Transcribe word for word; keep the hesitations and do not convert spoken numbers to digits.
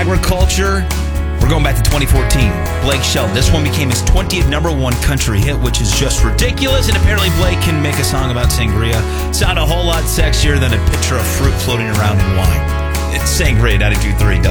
Agriculture. We're going back to twenty fourteen. Blake Shelton. This one became his twentieth number one country hit, which is just ridiculous. And apparently Blake can make a song about sangria sound a whole lot sexier than a pitcher of fruit floating around in wine. It's Sangria ninety-two point three.